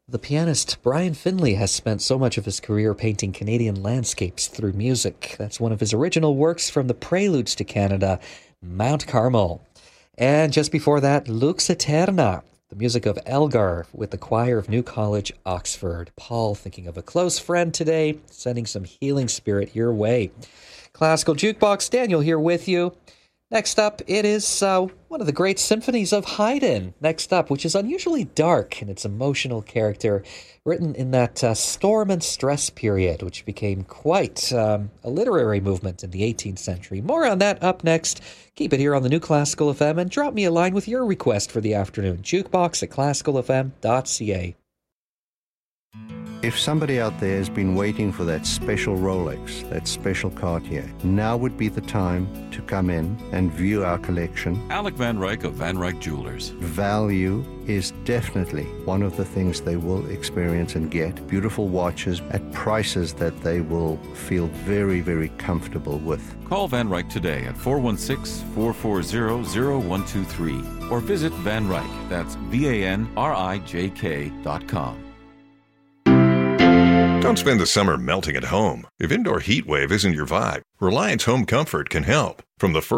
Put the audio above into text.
The pianist Brian Finley has spent so much of his career painting Canadian landscapes through music. That's one of his original works from the Preludes to Canada, Mount Carmel. And just before that, Lux Eterna, the music of Elgar with the choir of New College, Oxford. Paul, thinking of a close friend today, sending some healing spirit your way. Classical Jukebox, Daniel here with you. Next up, it is one of the great symphonies of Haydn. Next up, which is unusually dark in its emotional character, written in that storm and stress period, which became quite a literary movement in the 18th century. More on that up next. Keep it here on the New Classical FM and drop me a line with your request for the afternoon. Jukebox@classicalfm.ca. If somebody out there has been waiting for that special Rolex, that special Cartier, now would be the time to come in and view our collection. Alec Van Ryk of Van Ryk Jewelers. Value is definitely one of the things they will experience and get. Beautiful watches at prices that they will feel very, very comfortable with. Call Van Ryk today at 416-440-0123 or visit Van Ryk, that's VANRIJK.com. Don't spend the summer melting at home. If indoor heat wave isn't your vibe, Reliance Home Comfort can help. From the